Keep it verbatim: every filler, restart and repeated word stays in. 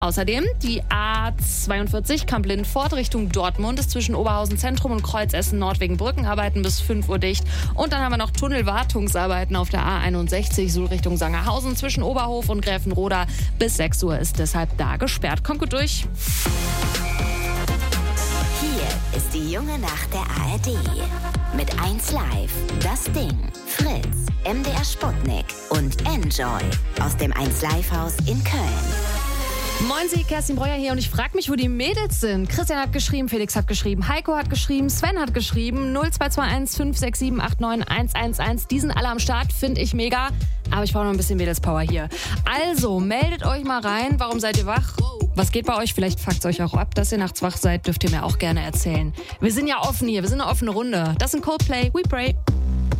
Außerdem die A zweiundvierzig Kamp-Lindfort Richtung Dortmund ist zwischen Oberhausen Zentrum und Kreuz Essen Nord wegen Brückenarbeiten bis fünf Uhr dicht. Und dann haben wir noch Tunnelwartungsarbeiten auf der A einundsechzig Suhl Richtung Sangerhausen zwischen Oberhof und Gräfenroda. Bis sechs Uhr ist deshalb da gesperrt. Kommt gut durch. Hier ist die junge Nacht der A R D. Mit eins Live, Das Ding, Fritz, M D R Sputnik und Enjoy aus dem eins Live Haus in Köln. Moin, Sie, Kerstin Breuer hier und ich frage mich, wo die Mädels sind. Christian hat geschrieben, Felix hat geschrieben, Heiko hat geschrieben, Sven hat geschrieben, null zwei zwei eins fünf sechs sieben acht neun eins eins eins. Die sind alle am Start, finde ich mega. Aber ich brauche noch ein bisschen Mädelspower hier. Also, meldet euch mal rein. Warum seid ihr wach? Was geht bei euch? Vielleicht fuckt euch auch ab, dass ihr nachts wach seid. Dürft ihr mir auch gerne erzählen. Wir sind ja offen hier, wir sind eine offene Runde. Das sind Coldplay, We Pray.